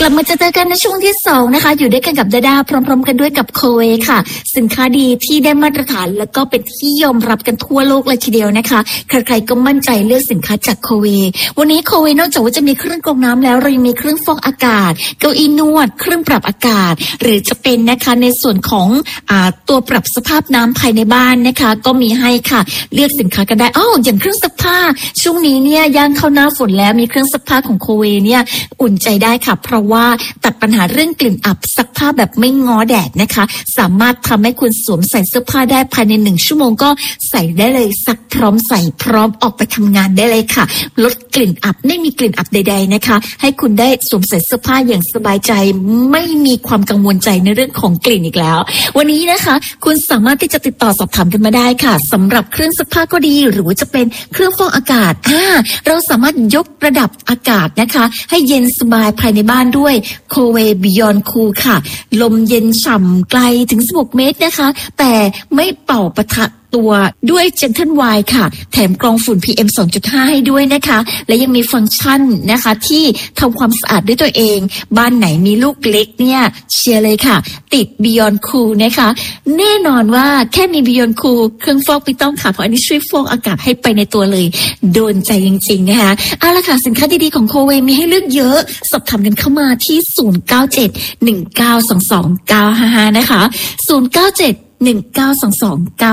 ลับมาเจอกันในช่วงที่2นะคะอยู่ด้วยกันกับดาดาพร้อมๆกันด้วยกับโคเวค่ะสินค้าดีที่ได้มาตรฐานแล้วก็เป็นที่ยอมรับกันทั่วโลกเลยทีเดียวนะคะใครๆก็มั่นใจเลือกสินค้าจากโคเววันนี้โคเวนอกจากว่าจะมีเครื่องกรองน้ำแล้วเรายังมีเครื่องฟอกอากาศเก้าอี้นวดเครื่องปรับอากาศหรือจะเป็นนะคะในส่วนของตัวปรับสภาพน้ำภายในบ้านนะคะก็มีให้ค่ะเลือกสินค้ากันได้อย่างเครื่องซักผ้าช่วงนี้เนี่ยย่างเข้าหน้าฝนแล้วมีเครื่องซักผ้าของโคเวเนี่ยอุ่นใจได้ค่ะเพราะว่าตัดปัญหาเรื่องกลิ่นอับซักผ้าแบบไม่ง้อแดดนะคะสามารถทำให้คุณสวมใส่เสื้อผ้าได้ภายใน1 ชั่วโมงก็ใส่ได้เลยซักพร้อมใส่พร้อมออกไปทำงานได้เลยค่ะลดกลิ่นอับไม่มีกลิ่นอับใดๆนะคะให้คุณได้สวมใส่เสื้อผ้าอย่างสบายใจไม่มีความกังวลใจในเรื่องของกลิ่นอีกแล้ววันนี้นะคะคุณสามารถที่จะติดต่อสอบถามกันมาได้ค่ะสำหรับเครื่องซักผ้าก็ดีหรือว่าจะเป็นเครื่องฟอกอากาศเราสามารถยกระดับอากาศนะคะให้เย็นสบายภายในบ้านด้วยโคเว Beyond Cool ค่ะลมเย็นฉ่ำไกลถึง16 เมตรนะคะแต่ไม่เป่าปะทะตัวด้วย Gentle Wire ค่ะแถมกรองฝุ่น PM 2.5 ให้ด้วยนะคะและยังมีฟังก์ชันนะคะที่ทำความสะอาดด้วยตัวเองบ้านไหนมีลูกเล็กเนี่ยเชียร์เลยค่ะติด Beyond Cool นะคะแน่นอนว่าแค่มี Beyond Cool เครื่องฟอกไม่ต้องค่ะเพราะอันนี้ช่วยฟอกอากาศให้ไปในตัวเลยโดนใจจริงๆนะคะเอาล่ะค่ะสินค้าดีๆของโคเวมีให้เลือกเยอะสอบถามกันเข้ามาที่0971922955นะคะ0971922955